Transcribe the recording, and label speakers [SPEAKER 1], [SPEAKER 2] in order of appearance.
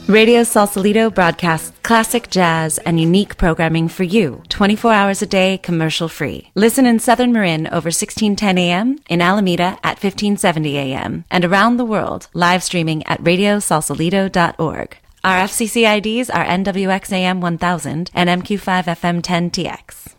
[SPEAKER 1] Radio Sausalito broadcasts classic jazz and unique programming for you, 24 hours a day, commercial-free. Listen in Southern Marin over 1610 a.m., in Alameda at 1570 a.m., and around the world, live streaming at radiosausalito.org. Our FCC IDs are NWXAM 1000 and MQ5FM 10TX.